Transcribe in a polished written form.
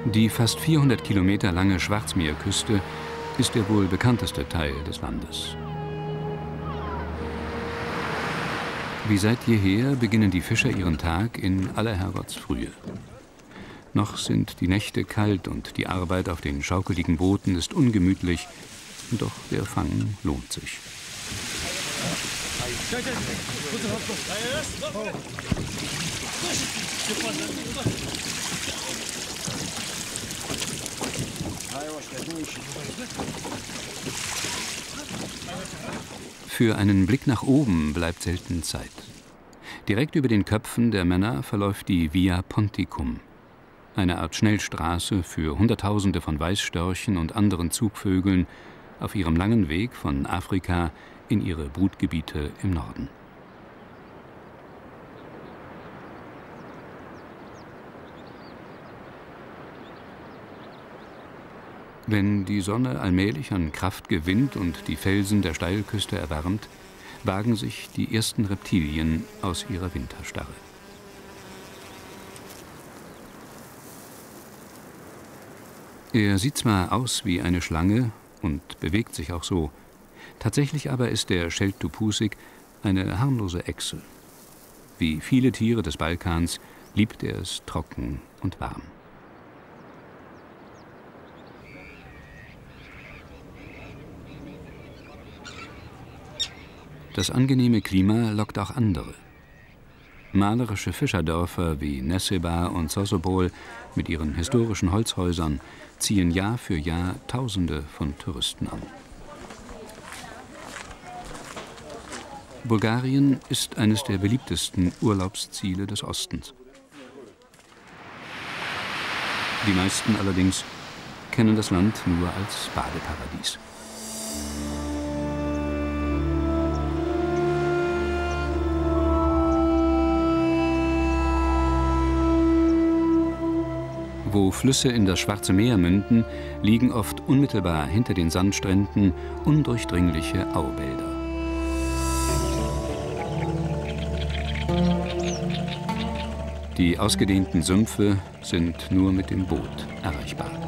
Die fast 400 Kilometer lange Schwarzmeerküste ist der wohl bekannteste Teil des Landes. Wie seit jeher beginnen die Fischer ihren Tag in aller Herrgottsfrühe. Noch sind die Nächte kalt und die Arbeit auf den schaukeligen Booten ist ungemütlich, doch der Fang lohnt sich. Für einen Blick nach oben bleibt selten Zeit. Direkt über den Köpfen der Männer verläuft die Via Ponticum, eine Art Schnellstraße für Hunderttausende von Weißstörchen und anderen Zugvögeln auf ihrem langen Weg von Afrika in ihre Brutgebiete im Norden. Wenn die Sonne allmählich an Kraft gewinnt und die Felsen der Steilküste erwärmt, wagen sich die ersten Reptilien aus ihrer Winterstarre. Er sieht zwar aus wie eine Schlange und bewegt sich auch so, tatsächlich aber ist der Scheldt-Tupusik eine harmlose Echse. Wie viele Tiere des Balkans liebt er es trocken und warm. Das angenehme Klima lockt auch andere. Malerische Fischerdörfer wie Nessebar und Sossobol mit ihren historischen Holzhäusern ziehen Jahr für Jahr Tausende von Touristen an. Bulgarien ist eines der beliebtesten Urlaubsziele des Ostens. Die meisten allerdings kennen das Land nur als Badeparadies. Wo Flüsse in das Schwarze Meer münden, liegen oft unmittelbar hinter den Sandstränden undurchdringliche Auwälder. Die ausgedehnten Sümpfe sind nur mit dem Boot erreichbar.